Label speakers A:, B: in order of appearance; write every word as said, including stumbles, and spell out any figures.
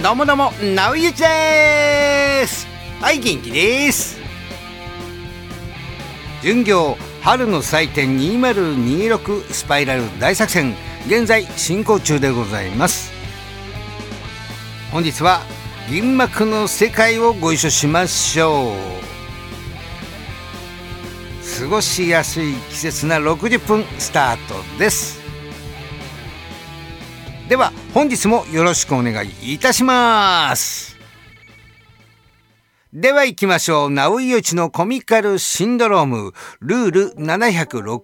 A: どうもどうも、なおゆきです。はい、元気です。巡業春の祭典にせんにじゅうろくスパイラル大作戦、現在進行中でございます。本日は銀幕の世界をご一緒しましょう。過ごしやすい季節なろくじゅっぷんスタートです。では本日もよろしくお願いいたします。では行きましょう。ナウイヨチのコミカルシンドロームルールななひゃくろく